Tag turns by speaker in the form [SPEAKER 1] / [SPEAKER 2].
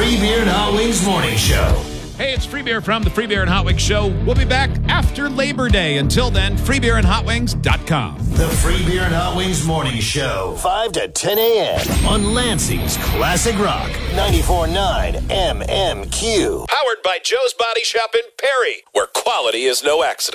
[SPEAKER 1] Free Beer and Hot Wings Morning Show.
[SPEAKER 2] Hey, it's Free Beer from the Free Beer and Hot Wings Show. We'll be back after Labor Day. Until then, freebeerandhotwings.com.
[SPEAKER 1] The Free Beer and Hot Wings Morning Show. 5 to 10 a.m. on Lansing's Classic Rock. 94.9 MMQ.
[SPEAKER 3] Powered by Joe's Body Shop in Perry, where quality is no accident.